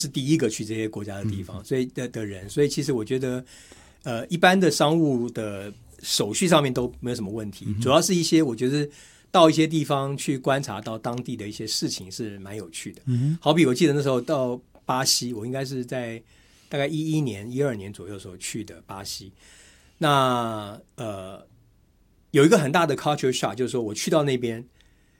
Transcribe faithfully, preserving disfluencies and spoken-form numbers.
是第一个去这些国家的地方，所以 的, 的人，所以其实我觉得，呃，一般的商务的手续上面都没有什么问题，主要是一些我觉得到一些地方去观察到当地的一些事情是蛮有趣的。嗯、好比我记得那时候到巴西，我应该是在大概一一年、一二年左右的时候去的巴西。那呃，有一个很大的 culture shock，就是说我去到那边，